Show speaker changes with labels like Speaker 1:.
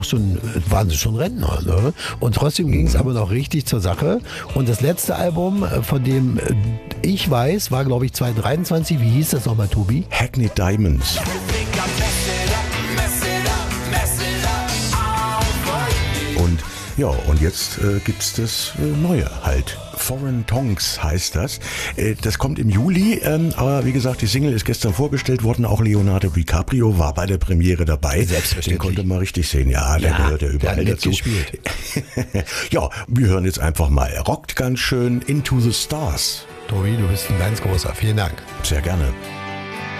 Speaker 1: waren sie schon Rentner, ne? Und trotzdem ging es aber noch richtig zur Sache. Und das letzte Album, von dem ich weiß, war glaube ich 2023. Wie hieß das nochmal, Tobi?
Speaker 2: Hackney Diamonds. Und ja, und jetzt gibt's das Neue halt. Foreign Tongues heißt das. Das kommt im Juli, aber wie gesagt, die Single ist gestern vorgestellt worden. Auch Leonardo DiCaprio war bei der Premiere dabei.
Speaker 1: Selbstverständlich.
Speaker 2: Den konnte man richtig sehen. Ja, der gehört ja überall
Speaker 1: der hat
Speaker 2: dazu.
Speaker 1: mitgespielt.
Speaker 2: Ja, wir hören jetzt einfach mal. Er rockt ganz schön Into the Stars.
Speaker 1: Tobi, du bist ein ganz großer. Vielen Dank.
Speaker 2: Sehr gerne.